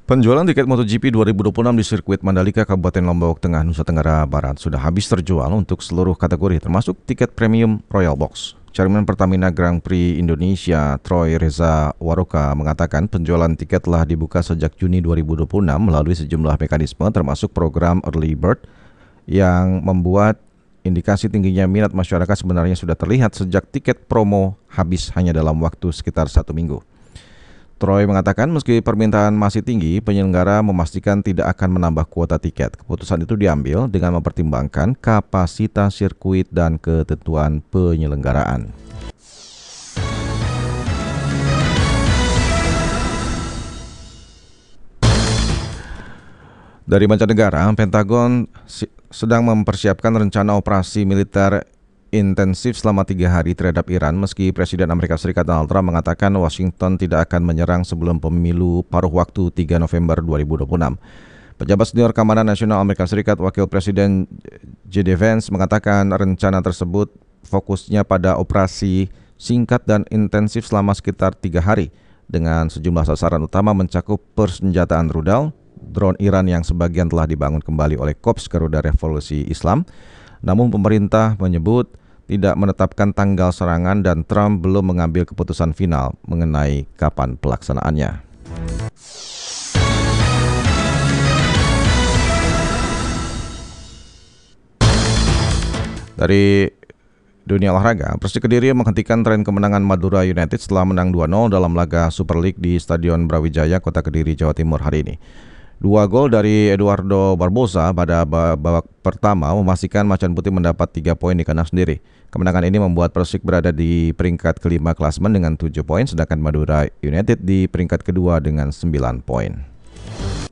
Penjualan tiket MotoGP 2026 di sirkuit Mandalika, Kabupaten Lombok Tengah, Nusa Tenggara Barat sudah habis terjual untuk seluruh kategori termasuk tiket premium Royal Box. Chairman Pertamina Grand Prix Indonesia, Troy Reza Waroka, mengatakan penjualan tiket telah dibuka sejak Juni 2026 melalui sejumlah mekanisme termasuk program Early Bird yang membuat indikasi tingginya minat masyarakat sebenarnya sudah terlihat sejak tiket promo habis hanya dalam waktu sekitar 1 minggu. Troy mengatakan meski permintaan masih tinggi, penyelenggara memastikan tidak akan menambah kuota tiket. Keputusan itu diambil dengan mempertimbangkan kapasitas sirkuit dan ketentuan penyelenggaraan. Dari mancanegara, Pentagon sedang mempersiapkan rencana operasi militer intensif selama 3 hari terhadap Iran meski Presiden Amerika Serikat Donald Trump mengatakan Washington tidak akan menyerang sebelum pemilu paruh waktu 3 November 2026. Pejabat senior Keamanan Nasional Amerika Serikat, Wakil Presiden J.D. Vance mengatakan rencana tersebut fokusnya pada operasi singkat dan intensif selama sekitar 3 hari dengan sejumlah sasaran utama mencakup persenjataan rudal, drone Iran yang sebagian telah dibangun kembali oleh Korps Garuda Revolusi Islam. Namun pemerintah menyebut tidak menetapkan tanggal serangan dan Trump belum mengambil keputusan final mengenai kapan pelaksanaannya. Dari dunia olahraga, Persik Kediri menghentikan tren kemenangan Madura United setelah menang 2-0 dalam laga Super League di Stadion Brawijaya, Kota Kediri, Jawa Timur hari ini. 2 gol dari Eduardo Barbosa pada babak pertama memastikan Macan Putih mendapat 3 poin di kandang sendiri. Kemenangan ini membuat Persik berada di peringkat kelima klasemen dengan 7 poin, sedangkan Madura United di peringkat kedua dengan 9 poin.